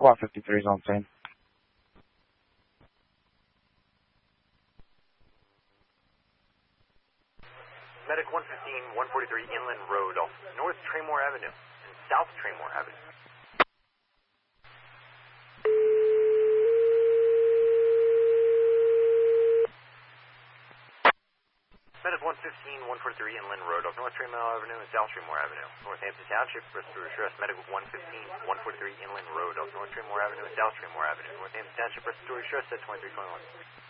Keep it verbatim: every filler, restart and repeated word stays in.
one fifty-three is on scene. Medic one fifteen, one forty-three Inland Road off North Tremor Avenue and South Tremor Avenue. Medic one fifteen, one forty-three Inland Road off North Tremor Avenue and South Tremor Avenue. Northampton Township, respiratory distress. Medic one fifteen, one forty-three Inland Road off North Tremor Avenue and South Tremor Avenue. Northampton Township, respiratory distress at twenty-three twenty-one.